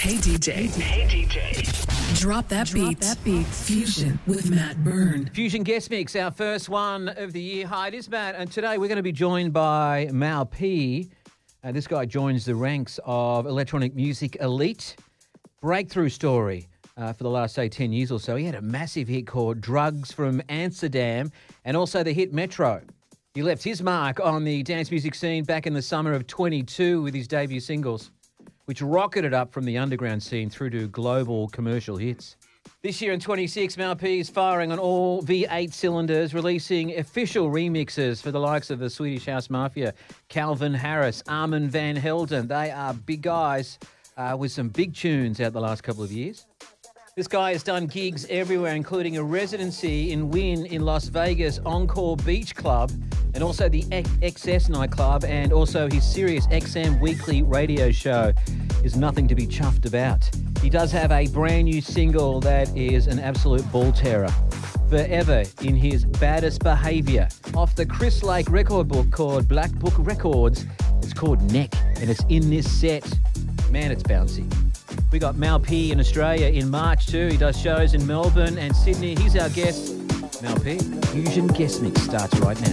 Hey DJ. Hey DJ. Drop that beat. Fusion with Matt Byrne. Fusion Guest Mix, our first one of the year. Hi, it is Matt, and today we're going to be joined by Mal P. This guy joins the ranks of electronic music elite. Breakthrough story for the last, say, 10 years or so. He had a massive hit called Drugs from Amsterdam and also the hit Metro. He left his mark on the dance music scene back in the summer of 22 with his debut singles, which rocketed up from the underground scene through to global commercial hits. This year in 26, Mal P is firing on all V8 cylinders, releasing official remixes for the likes of the Swedish House Mafia, Calvin Harris, Armin van Helden. They are big guys with some big tunes out the last couple of years. This guy has done gigs everywhere, including a residency in Wynn in Las Vegas, Encore Beach Club, and also the XS nightclub, and also his Sirius XM weekly radio show is nothing to be chuffed about. He does have a brand new single that is an absolute ball terror. Forever in his baddest behaviour. Off the Chris Lake record book called Black Book Records, it's called Neck, and it's in this set. Man, it's bouncy. We got Mal P in Australia in March too. He does shows in Melbourne and Sydney. He's our guest. Mal P, Fusion Guest Mix starts right now.